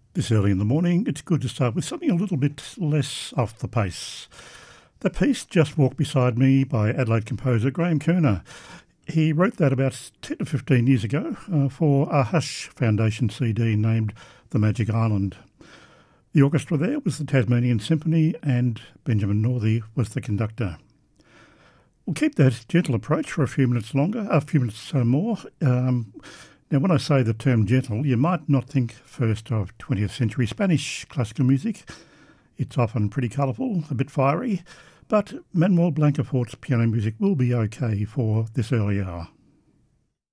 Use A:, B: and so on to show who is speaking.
A: This early in the morning, it's good to start with something a little bit less off the pace. The piece Just Walk Beside Me by Adelaide composer Graham Kerner. He wrote that about 10 to 15 years ago for a Hush Foundation CD named The Magic Island. The orchestra there was the Tasmanian Symphony and Benjamin Northey was the conductor. We'll keep that gentle approach for a few minutes more. Now, when I say the term gentle, you might not think first of 20th century Spanish classical music. It's often pretty colourful, a bit fiery, but Manuel Blancaforte's piano music will be okay for this early hour.